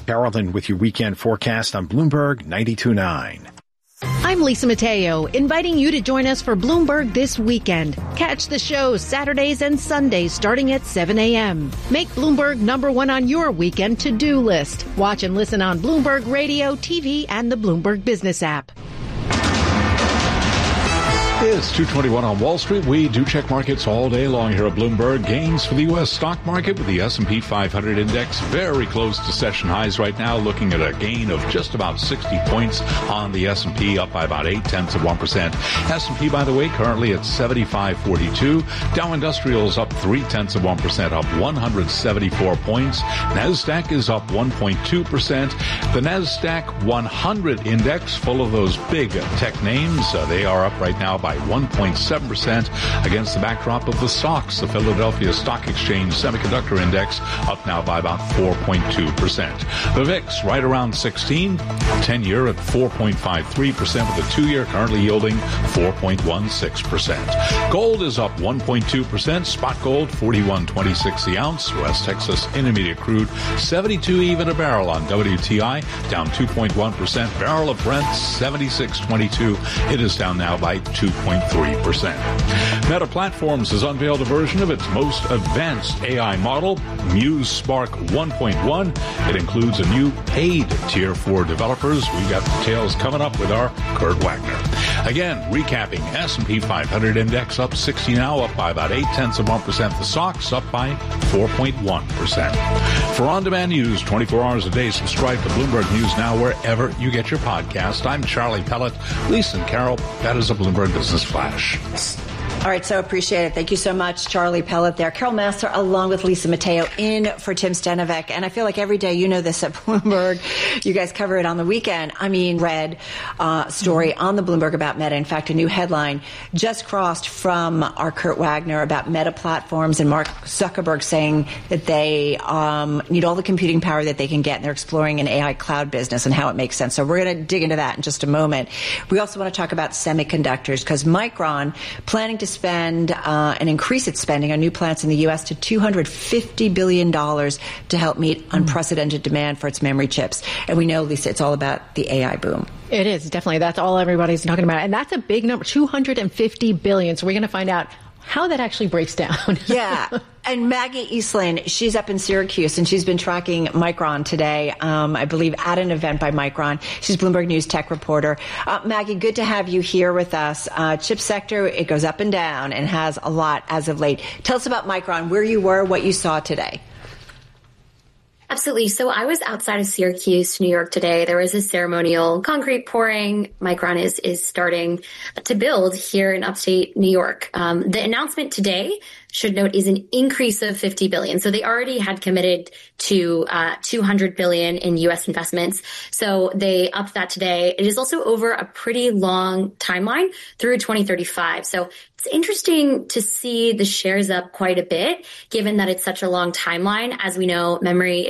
Carolyn with your weekend forecast on Bloomberg 92.9. I'm Lisa Mateo, inviting you to join us for Bloomberg this weekend. Catch the show Saturdays and Sundays starting at 7 a.m. Make Bloomberg #1 on your weekend to-do list. Watch and listen on Bloomberg Radio, TV, and the Bloomberg Business app. It's 2:21 on Wall Street. We do check markets all day long here at Bloomberg. Gains for the U.S. stock market with the S&P 500 index very close to session highs right now, looking at a gain of just about 60 points on the S&P, up by about 0.8%. S&P, by the way, currently at 75.42. Dow Industrials up 0.3%, up 174 points. NASDAQ is up 1.2%. The NASDAQ 100 index, full of those big tech names, they are up right now by 1.7% against the backdrop of the SOX, the Philadelphia Stock Exchange Semiconductor Index, up now by about 4.2%. The VIX right around 16, 10-year at 4.53%, with the 2-year currently yielding 4.16%. Gold is up 1.2%. Spot gold, $41.26 the ounce. West Texas Intermediate crude, 72 even a barrel on WTI, down 2.1%. Barrel of Brent, 76.22. It is down now by 2.3%. Meta Platforms has unveiled a version of its most advanced AI model, Muse Spark 1.1. It includes a new paid Tier 4 developers. We've got details coming up with our Kurt Wagner. Again, recapping, S&P 500 index up 60 now, up by about 0.8%. The SOX up by 4.1%. For on-demand news 24 hours a day, subscribe to Bloomberg News Now wherever you get your podcast. I'm Charlie Pellet. Lisa and Carol, that is a Bloomberg Business Flash. All right, so appreciate it. Thank you so much, Charlie Pellet there. Carol Massar along with Lisa Mateo in for Tim Stenovec. And I feel like every day you know this at Bloomberg. You guys cover it on the weekend. Read story on the Bloomberg about Meta. In fact, a new headline just crossed from our Kurt Wagner about Meta Platforms and Mark Zuckerberg saying that they need all the computing power that they can get, and they're exploring an AI cloud business and how it makes sense. So we're going to dig into that in just a moment. We also want to talk about semiconductors because Micron planning to spend and increase its spending on new plants in the U.S. to $250 billion to help meet unprecedented demand for its memory chips. And we know, Lisa, it's all about the AI boom. It is, definitely. That's all everybody's talking about. And that's a big number, $250 billion. So we're going to find out how that actually breaks down. Yeah. And Maggie Eastland, she's up in Syracuse, and she's been tracking Micron today, I believe, at an event by Micron. She's Bloomberg News tech reporter. Maggie, good to have you here with us. Chip sector, it goes up and down and has a lot as of late. Tell us about Micron, where you were, what you saw today. Absolutely. So I was outside of Syracuse, New York today. There was a ceremonial concrete pouring. Micron is starting to build here in upstate New York. The announcement today, should note, is an increase of $50 billion. So they already had committed to $200 billion in U.S. investments. So they upped that today. It is also over a pretty long timeline through 2035. So it's interesting to see the shares up quite a bit, given that it's such a long timeline. As we know, memory